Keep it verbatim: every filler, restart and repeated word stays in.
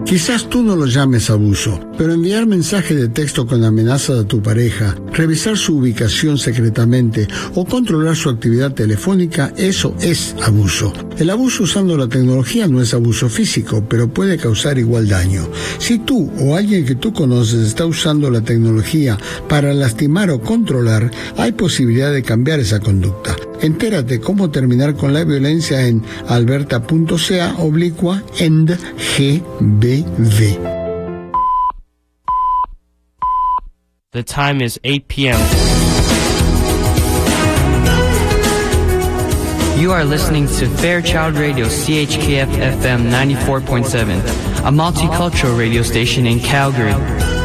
Quizás tú no lo llames abuso, pero enviar mensajes de texto con amenazas a tu pareja, revisar su ubicación secretamente o controlar su actividad telefónica, eso es abuso. El abuso usando la tecnología no es abuso físico, pero puede causar igual daño. Si tú o alguien que tú conoces está usando la tecnología para lastimar o controlar, hay posibilidad de cambiar esa conducta. Entérate cómo terminar con la violencia en alberta.ca oblicua end G B V. The time is eight p.m. You are listening to Fairchild Radio C H K F F M ninety-four point seven, a multicultural radio station in Calgary.